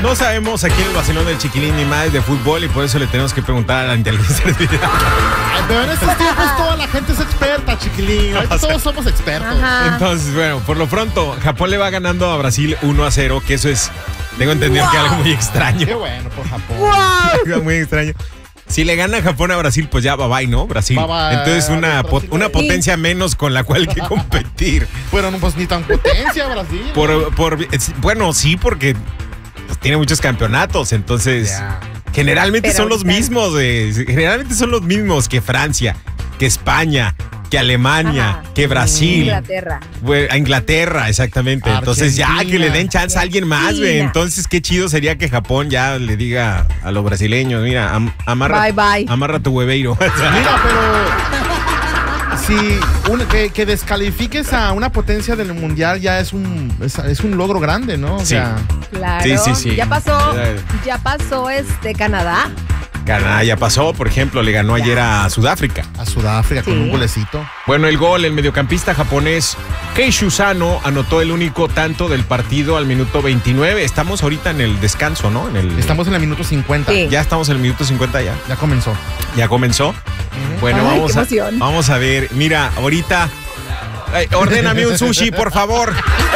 No sabemos aquí en el vacilón del Chiquilín ni más de fútbol y por eso le tenemos que preguntar a la inteligencia artificial. Pero en estos tiempos toda la gente es experta, Chiquilín. Todos somos expertos. Ajá. Entonces, bueno, por lo pronto, Japón le va ganando a Brasil 1-0, que eso es, tengo entendido que algo muy extraño. Qué bueno por Japón. Algo muy extraño. Si le gana Japón a Brasil, pues ya bye, ¿no? Brasil. Bye. Entonces una potencia menos con la cual hay que competir. Pero no, pues ni tan potencia Brasil. Bueno, sí, porque pues, tiene muchos campeonatos, entonces Ya. generalmente Pero son los mismos. Generalmente son los mismos que Francia, que España, que Alemania, Ajá. que Brasil. Inglaterra. A Inglaterra, exacamente. Entonces ya Argentina. que le den chance a alguien más, güey. Argentina. Entonces qué chido sería que Japón ya le diga a los brasileños, mira, amarra, Bye, bye. amarra tu hueveiro. Mira, pero si que descalifiques a una potencia del mundial ya es un logro grande, ¿no? O Sí. sea, Claro. Sí. Ya pasó Canadá. Canadá ya pasó, por ejemplo, le ganó ayer a Sudáfrica. a Sudáfrica con Sí. un golecito. Bueno, el mediocampista japonés Keishu Sano anotó el único tanto del partido al minuto 29. Estamos ahorita en el descanso, ¿no? Estamos en el minuto 50. Sí. Ya estamos en el minuto 50 ya. Ya comenzó. Ya comenzó. Bueno, Ay, qué emoción. vamos a ver. Mira, ahorita ordéname un sushi, por favor.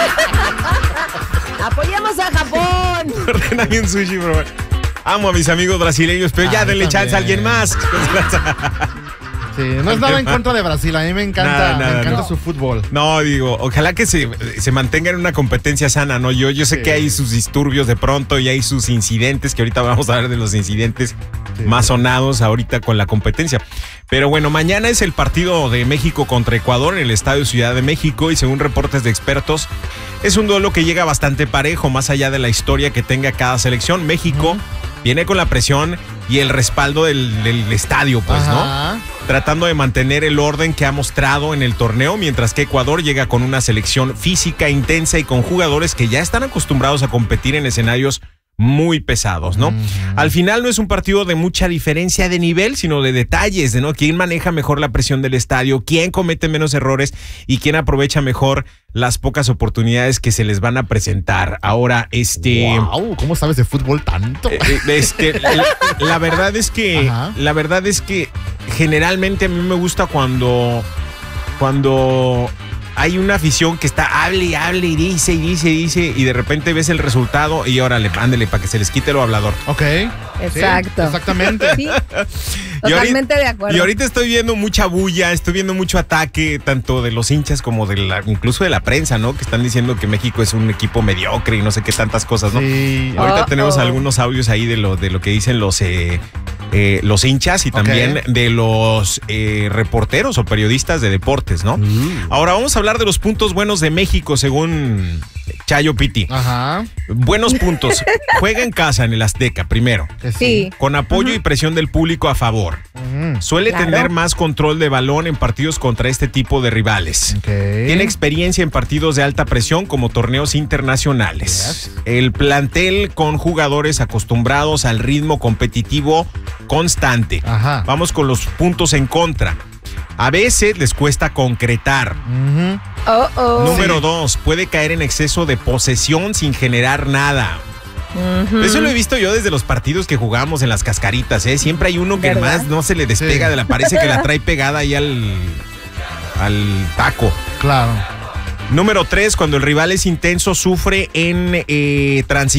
Apoyamos a Japón. Ordéname un sushi, por favor. Amo a mis amigos brasileños, pero ya Ay, denle chance a alguien también. más. Sí, no es nada en contra de Brasil. A mí me encanta, Nada, me encanta no. su fútbol. No, digo, ojalá que se mantenga en una competencia sana, ¿no? Yo sé Sí. que hay sus disturbios de pronto y hay sus incidentes, que ahorita vamos a hablar de los incidentes Sí. más sonados ahorita con la competencia. Pero bueno, mañana es el partido de México contra Ecuador en el Estadio Ciudad de México y según reportes de expertos, es un duelo que llega bastante parejo, más allá de la historia que tenga cada selección. México viene con la presión y el respaldo del estadio, pues, ¿no? Ajá. Tratando de mantener el orden que ha mostrado en el torneo, mientras que Ecuador llega con una selección física, intensa y con jugadores que ya están acostumbrados a competir en escenarios muy pesados, ¿no? Al final no es un partido de mucha diferencia de nivel, sino de detalles, ¿no? ¿Quién maneja mejor la presión del estadio? ¿Quién comete menos errores? ¿Y quién aprovecha mejor las pocas oportunidades que se les van a presentar? Ahora, Wow, ¿cómo sabes de fútbol tanto? la verdad es que Ajá. generalmente a mí me gusta cuando hay una afición que está hable y dice y de repente ves el resultado y órale, ándele para que se les quite lo hablador. Ok. Exacto. Sí, exactamente. Sí. Totalmente de acuerdo. Y ahorita estoy viendo mucha bulla, estoy viendo mucho ataque, tanto de los hinchas como incluso de la prensa, ¿no? Que están diciendo que México es un equipo mediocre y no sé qué tantas cosas, ¿no? Sí. Ahorita tenemos Uh-oh. algunos audios ahí de lo que dicen los hinchas y también de los reporteros o periodistas de deportes, ¿no? Ahora vamos a hablar de los puntos buenos de México según Chayo Piti. Ajá. Buenos puntos. Juega en casa en el Azteca, primero. Que Sí. Con apoyo y presión del público a favor. Suele Claro. tener más control de balón en partidos contra este tipo de rivales. Ok. Tiene experiencia en partidos de alta presión como torneos internacionales. Yes. El plantel con jugadores acostumbrados al ritmo competitivo constante. Ajá. Vamos con los puntos en contra. A veces les cuesta concretar. Ujú. Número 2, puede caer en exceso de posesión sin generar nada. Ujú. Eso lo he visto yo desde los partidos que jugamos en las cascaritas, ¿eh? Siempre hay uno que ¿Verdad? más no se le despega Sí. de la, parece que la trae pegada ahí al taco. Claro. Número 3, cuando el rival es intenso, sufre en transición.